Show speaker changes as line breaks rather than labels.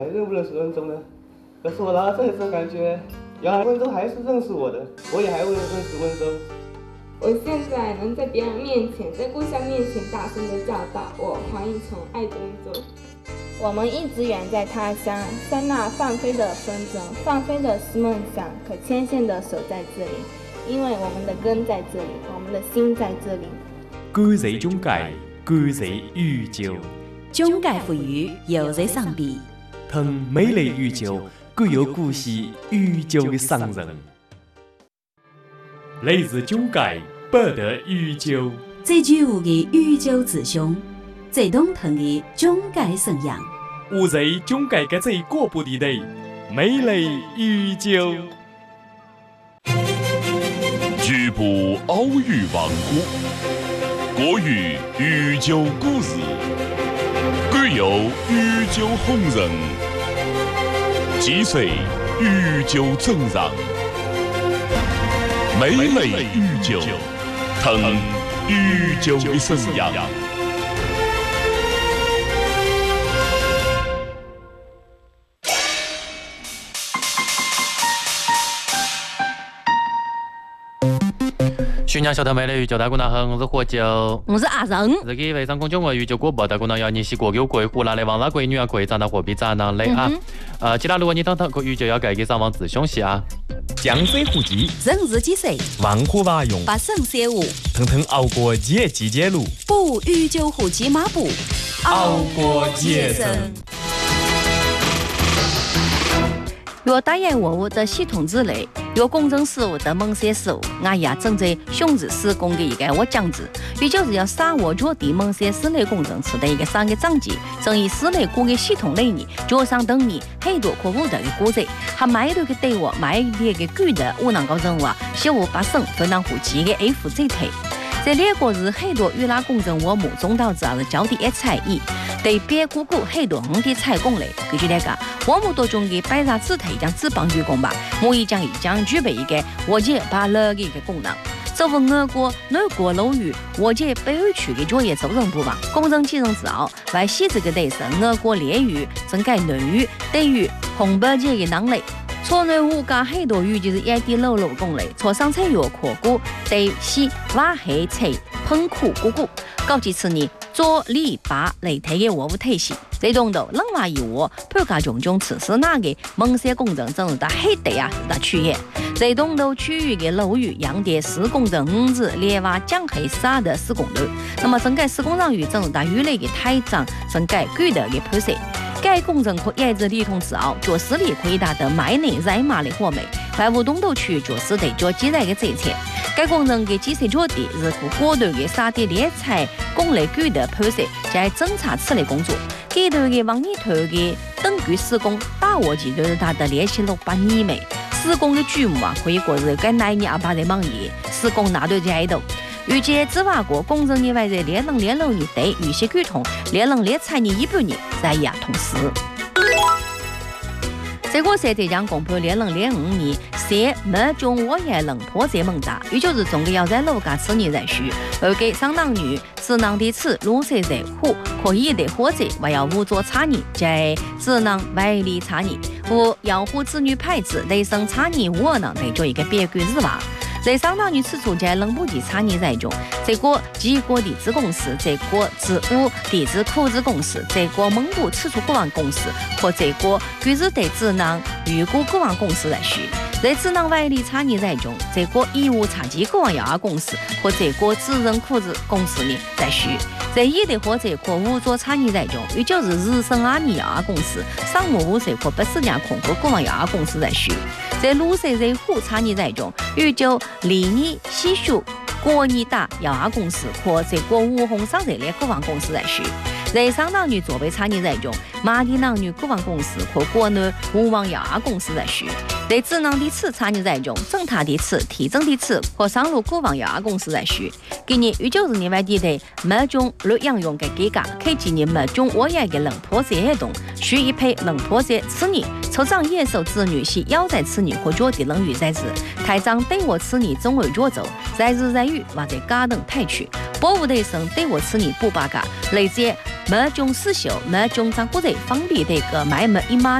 还认不认识温州呢？可是我来到这里之后，感觉原来温州还是认识我的，我也还会认识温州。
我现在能在别人面前，在故乡面前大声地叫道：“我黄一从爱温州。”我们一直远在他乡，在那放飞的风筝，放飞的是梦想，可牵线的手在这里，因为我们的根在这里，我们的心在这里。
感谢中介，感谢宇宙。
中介赋予，又在上边。
同美丽宇宙，具有故事宇宙的商人。来自中介，博得宇宙。
最具有的宇宙之兄，最懂腾的中介信仰。
我在中介嘅最广播地带，美丽宇宙。
局部奥语王国，国语宇宙故事，具有宇宙红人，几岁宇宙正常，美丽宇宙，腾宇宙的信仰。
宣扬小头美丽宇宙大姑娘好，我是何九，
我是阿成。
这个卫生公众号宇宙广播大姑娘要你是过有鬼胡啦的王老鬼女啊鬼长得货币长囊类啊。其他如果你当个宇宙要改给上网自凶息啊。
江水虎击，
人日几岁？
万虎瓦用，
把肾写舞，
腾腾熬过节季节路，
不宇宙虎击马步，
熬过节生。
若打野我物的系统之内，若工程师务的某些事物，我也正在熊市施工的一个我讲子，也就是要把握着地某些室内工程师的一个商业章节，正以室内工业系统内呢，脚上等你很多客户的一个过程，还买到个对我买的一个具的我能够认为，希望把省分担户籍的 A 负责推。在两个是很多娱乐工程项目中导致的焦点采议，对别股股很多红的采工类，根据来讲，项目当中的摆查姿态将资帮员工吧，我已将具备一个我解把了的一个功能。作为我国内国楼宇我解北纬区的作业责任部吧，工程启动之后，为细致的提升我国连域、整改内域对于红白节的能力。错内物价很多语就是一地楼工类，错上菜药考古对西挖黑菜喷苦鼓鼓，搞几次呢？做篱笆来推嘅货物体系，这种的另外一话，判价种种此时那个某些工程正是在黑地啊，是在区域，这种的区域的楼宇样的施工的五日连瓦降黑沙的施工率，那么整个施工人员正是在雨类的台长整个具体的判设。该工程可一直理通之后，做实力可以达到买内在马的货美，外务东道区做实地做基材的这些。该工程的基础着地是和果断的沙地猎采工类具的判设，在侦查此类工作。该段的往年头的等距施工把握期就是达到2600米，施工的규모啊，可以说是跟来年200万亿施工那对在头。预计执法国工程业外在2006年对预先沟通，2003年1半年在亚同时。这个社在将公布2005年3没中我也能破这门大，也就是中国要在楼价次年在需，而给相当于智能的此路社在户可以的或者还要无做差异，在智能外力差异，和养护子女牌子内生差异我能得做一个别个日吧。在相当于此处在冷部级产业在中，这个吉国地质公司、这个植物地质库资公司、这个蒙古此处股份公司和这个具是对智能预估股份公司在需。在智能外力产业在中，这个义务差级股份有限公司和这个智能库资公司呢在需。在一的或者可无做产业在中，也就是日升阿尼有限公司、商务无水或80家控股股份有限公司在需。在路社在户产业在中，也就利尼西数国尼达有限公司和这个五红商业类股份公司在需。在相当于作为产业在中，马蒂囊女股份公司和国内无网有限公司在需。在智能的此产业在中，正塔的此、提振的此和商路股份有限公司在需。今年19年外地的每种绿养用的改革，开今年每种我也的冷破这活动，需一批冷破这此年处长也受子女系要在子女或脚的冷遇在之，台长对我子女总为弱走，在日在雨或者家等太去，保护对生对我子女不巴嘎，类似没种思修没种长骨头方便的个买没一码。